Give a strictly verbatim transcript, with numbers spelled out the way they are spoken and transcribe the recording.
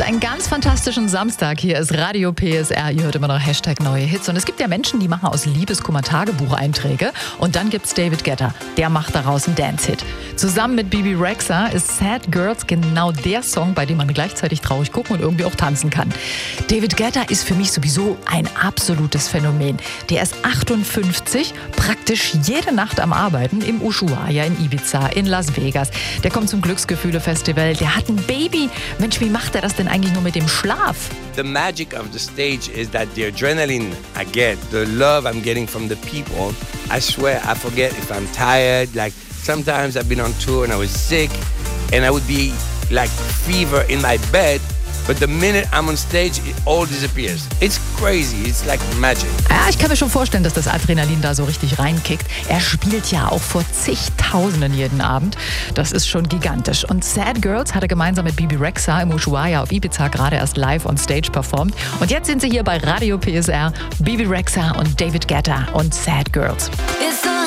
einen ganz fantastischen Samstag. Hier ist Radio P S R. Ihr hört immer noch Hashtag neue Hits. Und es gibt ja Menschen, die machen aus Liebeskummer Tagebucheinträge. Und dann gibt's David Guetta. Der macht daraus einen Dance-Hit. Zusammen mit Bebe Rexha ist Sad Girls genau der Song, bei dem man gleichzeitig traurig gucken und irgendwie auch tanzen kann. David Guetta ist für mich sowieso ein absolutes Phänomen. Der ist achtundfünfzig, praktisch jede Nacht am Arbeiten im Ushuaia, in Ibiza, in Las Vegas. Der kommt zum Glücksgefühle-Festival. Der hat ein Baby. Mensch, wie macht er das denn eigentlich nur mit dem Schlaf? The magic of the stage is that the adrenaline I get, the love I'm getting from the people, I swear I forget if I'm tired. Like sometimes I've been on tour and I was sick and I would be like fever in my bed. But the minute I'm on stage, it all disappears. It's crazy. It's like magic. Ja, ich kann mir schon vorstellen, dass das Adrenalin da so richtig reinkickt. Er spielt ja auch vor zigtausenden jeden Abend. Das ist schon gigantisch. Und Sad Girls hat er gemeinsam mit Bebe Rexha im Ushuaia auf Ibiza gerade erst live on stage performt. Und jetzt sind sie hier bei Radio P S R. Bebe Rexha und David Guetta und Sad Girls. It's